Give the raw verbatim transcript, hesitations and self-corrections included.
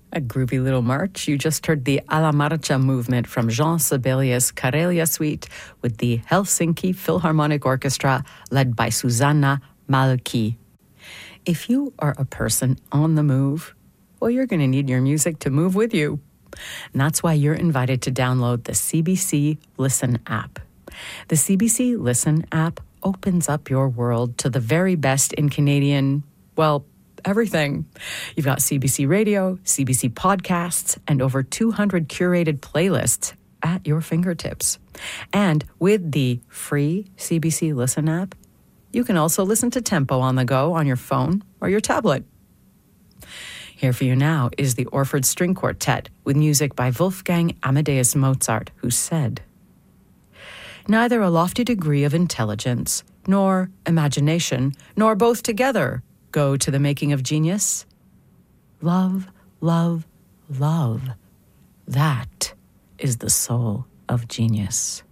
A groovy little march. You just heard the Alla Marcha movement from Jean Sibelius' Karelia Suite with the Helsinki Philharmonic Orchestra led by Susanna Malki. If you are a person on the move, well, you're going to need your music to move with you. And that's why you're invited to download the C B C Listen app. The C B C Listen app opens up your world to the very best in Canadian, well, everything. You've got C B C Radio, C B C podcasts, and over two hundred curated playlists at your fingertips. And with the free C B C Listen app, you can also listen to Tempo on the go on your phone or your tablet. Here for you now is the Orford String Quartet with music by Wolfgang Amadeus Mozart, who said, "Neither a lofty degree of intelligence, nor imagination, nor both together go to the making of genius. Love, love, love. That is the soul of genius."